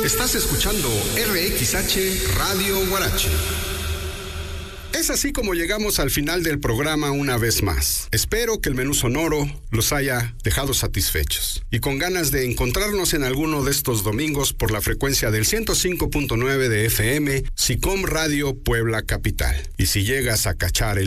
Estás escuchando RXH Radio Huarache. Es así como llegamos al final del programa una vez más. Espero que el menú sonoro los haya dejado satisfechos y con ganas de encontrarnos en alguno de estos domingos por la frecuencia del 105.9 de FM, SICOM Radio Puebla Capital. Y si llegas a cachar el